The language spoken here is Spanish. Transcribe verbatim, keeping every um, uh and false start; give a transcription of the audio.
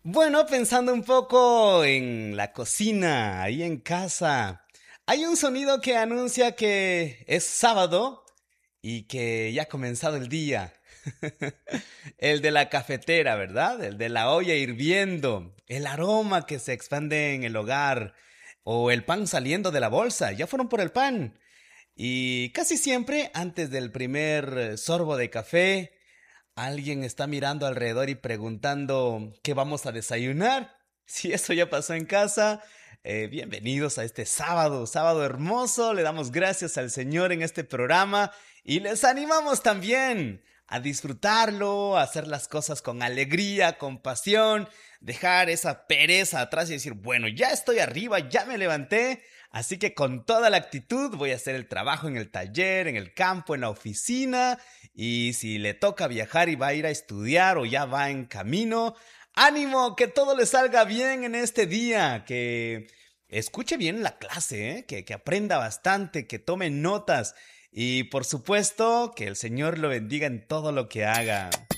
Bueno, pensando un poco en la cocina, ahí en casa, hay un sonido que anuncia que es sábado y que ya ha comenzado el día. El de la cafetera, ¿verdad? El de la olla hirviendo, el aroma que se expande en el hogar, o el pan saliendo de la bolsa. Ya fueron por el pan. Y casi siempre, antes del primer eh, sorbo de café, alguien está mirando alrededor y preguntando qué vamos a desayunar. Si eso ya pasó en casa, eh, bienvenidos a este sábado, sábado hermoso. Le damos gracias al Señor en este programa y les animamos también a disfrutarlo, a hacer las cosas con alegría, con pasión, dejar esa pereza atrás y decir, bueno, ya estoy arriba, ya me levanté, así que con toda la actitud voy a hacer el trabajo en el taller, en el campo, en la oficina, y si le toca viajar y va a ir a estudiar o ya va en camino, ánimo, que todo le salga bien en este día, que escuche bien la clase, ¿eh? que, que aprenda bastante, que tome notas y por supuesto que el Señor lo bendiga en todo lo que haga.